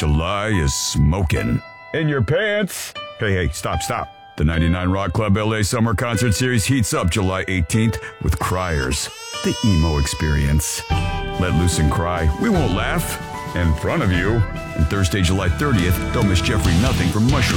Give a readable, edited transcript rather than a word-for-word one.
July is smoking. In your pants. Hey, stop. The 99 Rock Club LA Summer Concert Series heats up July 18th with Criers, the emo experience. Let loose and cry. We won't laugh. In front of you. And Thursday, July 30th, don't miss Jeffrey Nothing from Mushroom